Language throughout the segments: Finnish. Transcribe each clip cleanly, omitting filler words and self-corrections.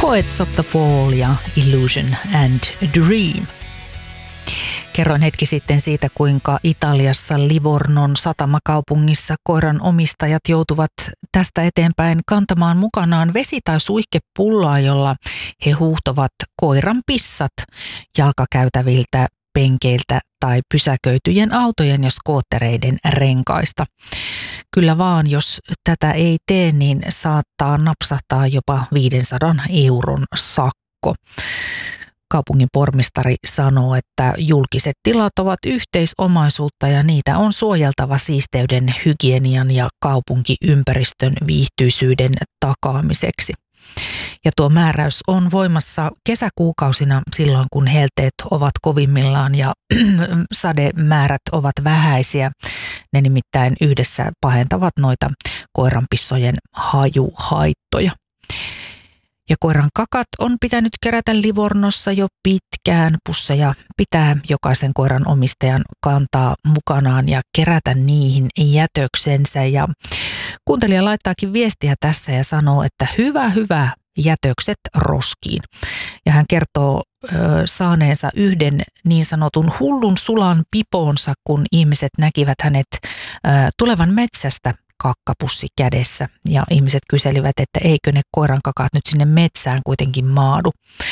Poets of the Fall ja Illusion and Dream. Kerroin hetki sitten siitä, kuinka Italiassa Livornon satamakaupungissa koiran omistajat joutuvat tästä eteenpäin kantamaan mukanaan vesi- tai suihkepulloa, jolla he huuhtovat koiran pissat jalkakäytäviltä, penkeiltä tai pysäköityjen autojen ja skoottereiden renkaista. Kyllä vaan, jos tätä ei tee, niin saattaa napsahtaa jopa 500 euron sakko. Kaupungin pormestari sanoo, että julkiset tilat ovat yhteisomaisuutta ja niitä on suojeltava siisteyden, hygienian ja kaupunkiympäristön viihtyisyyden takaamiseksi. Ja tuo määräys on voimassa kesäkuukausina silloin, kun helteet ovat kovimmillaan ja sademäärät ovat vähäisiä. Ne nimittäin yhdessä pahentavat noita koiranpissojen hajuhaittoja. Ja koiran kakat on pitänyt kerätä Livornossa jo pitkään. Pusseja pitää jokaisen koiran omistajan kantaa mukanaan ja kerätä niihin jätöksensä. Ja kuuntelija laittaakin viestiä tässä ja sanoo, että hyvä, jätökset roskiin. Ja hän kertoo saaneensa yhden niin sanotun hullun sulan piponsa, kun ihmiset näkivät hänet tulevan metsästä kakkapussi kädessä. Ja ihmiset kyselivät, että eikö ne koiran kakat nyt sinne metsään kuitenkin maadu.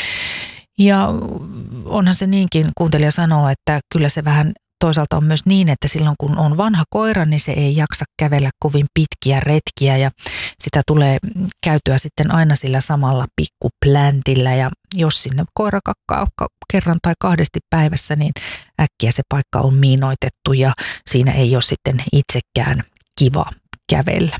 Ja onhan se niinkin, kuuntelija sanoo, että kyllä se vähän toisaalta on myös niin, että silloin kun on vanha koira, niin se ei jaksa kävellä kovin pitkiä retkiä ja sitä tulee käytyä sitten aina sillä samalla pikkupläntillä. Ja jos sinne koira kakkaa kerran tai kahdesti päivässä, niin äkkiä se paikka on miinoitettu ja siinä ei ole sitten itsekään kiva kävellä.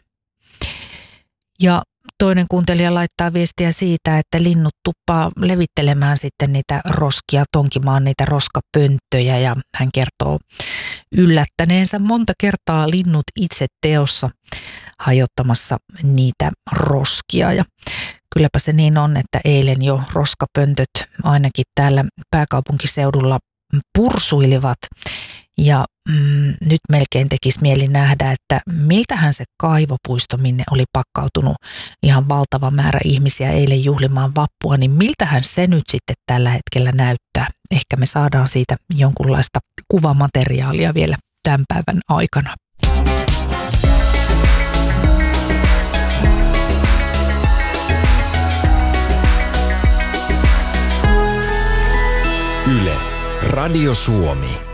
Ja toinen kuuntelija laittaa viestiä siitä, että linnut tuppaa levittelemään sitten niitä roskia, tonkimaan niitä roskapönttöjä ja hän kertoo yllättäneensä monta kertaa linnut itse teossa hajottamassa niitä roskia. Ja kylläpä se niin on, että eilen jo roskapöntöt ainakin täällä pääkaupunkiseudulla pursuilivat. Ja nyt melkein tekisi mieli nähdä, että miltähän se kaivopuisto, minne oli pakkautunut ihan valtava määrä ihmisiä eilen juhlimaan vappua, niin miltähän se nyt sitten tällä hetkellä näyttää. Ehkä me saadaan siitä jonkunlaista kuvamateriaalia vielä tämän päivän aikana. Yle, Radio Suomi.